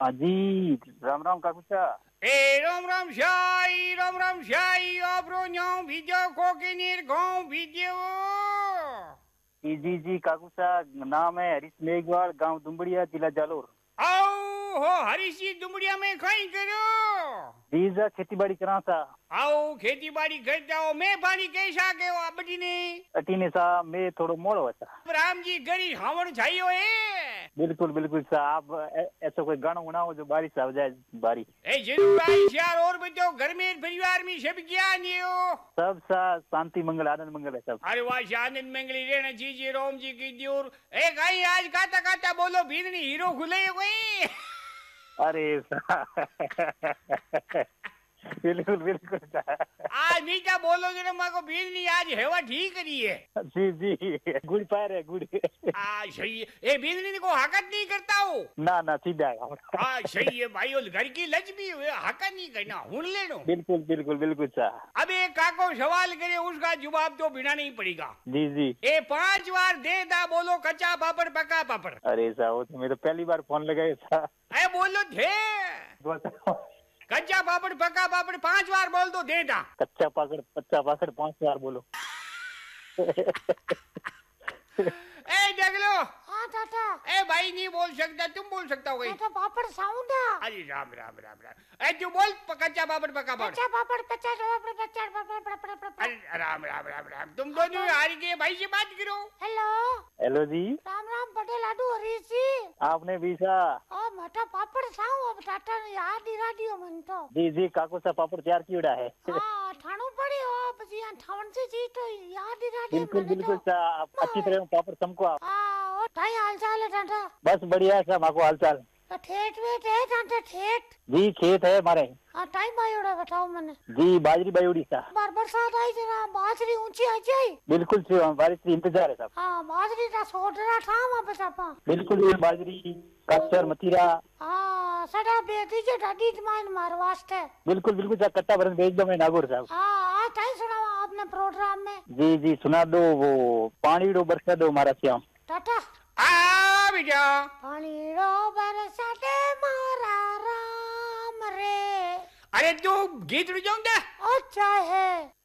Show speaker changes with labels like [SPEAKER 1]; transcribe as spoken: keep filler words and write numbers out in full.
[SPEAKER 1] हाँ जी, राम राम काकुचा।
[SPEAKER 2] ए राम राम शाही राम राम शाही आपरो न्याऊ भीजो कोकिनीर गाँव भीजो।
[SPEAKER 1] जी जी जी काकुचा, नाम है हरीश मेघवाल, गांव दुम्बड़िया, जिला जालोर।
[SPEAKER 2] आओ हो हरीश जी दुमड़िया में कहीं करो।
[SPEAKER 1] जी जा खेती बाड़ी करा था।
[SPEAKER 2] आओ खेती बाड़ी कर जाओ। मैं पानी कैसा के हो बड़ी ने
[SPEAKER 1] अटीने सा मैं थोड़ो मोड़ो था।
[SPEAKER 2] राम जी गरी हावड़ छाइयो है।
[SPEAKER 1] बिल्कुल बिल्कुल सा, आप ऐ- ऐसा कोई गाना बनाओ जो बारिश आ जाए बारी।
[SPEAKER 2] ए जरूर आइश यार। और बताओ घर में परिवार में सब क्या नहीं हो।
[SPEAKER 1] सब सा शांति मंगल आनंद मंगल है सब।
[SPEAKER 2] अरे वाह आनंद मंगली रहना चाहिए राम जी की दूर। ए कहीं आज काता काता बोलो भीदनी हीरो खुले कोई।
[SPEAKER 1] अरे सा बिल्कुल बिल्कुल सा।
[SPEAKER 2] आज मीठा बोलो जरा माँ को भीड़ नहीं। आज हेवा ठीक रही है।
[SPEAKER 1] जी जी, गुड़ पैर है गुड़।
[SPEAKER 2] आ सही है। ए भीड़ को हकत नहीं करता हूँ।
[SPEAKER 1] ना ना सीधा है।
[SPEAKER 2] हाँ सही है भाई। और घर की लज भी हुए हकत नहीं करना हुन ले लो।
[SPEAKER 1] बिल्कुल बिल्कुल बिल्कुल सा।
[SPEAKER 2] अब एक काको सवाल करे उसका जवाब तो बिना नहीं पड़ेगा।
[SPEAKER 1] जी जी।
[SPEAKER 2] ए पांच बार दे दा बोलो कच्चा पापड़ पका पापड़।
[SPEAKER 1] अरे सा, वो तो मैं तो पहली बार फोन लगाया था।
[SPEAKER 2] ए बोलो थे
[SPEAKER 1] बताओ।
[SPEAKER 2] कच्चा पापड़ पका पापड़ पांच बार बोल दो दे दा।
[SPEAKER 1] कच्चा पाकड़ कच्चा पाकड़ पांच बार बोलो।
[SPEAKER 2] ए देख लो।
[SPEAKER 3] हाँ टाटा।
[SPEAKER 2] ए भाई नहीं बोल सकता तुम बोल सकता हो गई।
[SPEAKER 3] टाटा पापड़ साउंड है।
[SPEAKER 2] अरे राम राम राम राम। ए तू बोल प- कच्चा पापड़ पका पापड़।
[SPEAKER 3] कच्चा पापड़ कच्चा पापड़ कच्चा पापड़।
[SPEAKER 2] अरे राम राम राम राम। तुम दोनों हार गए। भाई से बात करो।
[SPEAKER 3] हेलो
[SPEAKER 1] हेलो जी,
[SPEAKER 3] राम राम पटेल लाडू हरीश जी।
[SPEAKER 1] आपने बीसा।
[SPEAKER 3] ओ मटा पापड़ साउ अब टाटा ने याद दिला दियो मन तो।
[SPEAKER 1] जी जी, काको सा पापड़ तैयार कियोड़ा है।
[SPEAKER 3] हाँ ठाणो पड़ी हो बस यहाँ ठावन से जी तो याद दिला दियो
[SPEAKER 1] बिल्कुल
[SPEAKER 3] मैंने
[SPEAKER 1] बिल्कुल
[SPEAKER 3] तो।
[SPEAKER 1] सा, आप अच्छी तरह पापड़ समको आप।
[SPEAKER 3] हाँ और ढाई हाल चाल है टाटा।
[SPEAKER 1] बस बढ़िया है सा, माको हाल चाल।
[SPEAKER 3] तो ठेठ वेठ है टाटा ठेठ।
[SPEAKER 1] जी खेत है हमारे।
[SPEAKER 3] हाँ टाइम आयोड़ा बताओ मैंने।
[SPEAKER 1] जी बाजरी बायोड़ी सा।
[SPEAKER 3] बार बरसात आई जरा बाजरी ऊंची आ जाए।
[SPEAKER 1] बिल्कुल से बारिश की इंतजार है साहब।
[SPEAKER 3] हाँ बाजरी का सोडरा था वहाँ पे सापा।
[SPEAKER 1] बिल्कुल ये बाजरी कच्चर मतीरा।
[SPEAKER 3] हाँ सड़ा बेटी जो ढाडी माइन मार वास्ते।
[SPEAKER 1] बिल्कुल बिल्कुल सा, कट्टा भरन भेज दो मैं नागौर साहब।
[SPEAKER 3] हाँ आज टाइम सुना आपने प्रोग्राम में।
[SPEAKER 1] जी जी सुना दो, वो पानी डो बरसा दो हमारा श्याम।
[SPEAKER 3] टाटा
[SPEAKER 2] आ बेटा।
[SPEAKER 3] पानी रो बरसाते मारा राम रे।
[SPEAKER 2] अरे तू गीत जाऊंगा।
[SPEAKER 3] अच्छा है।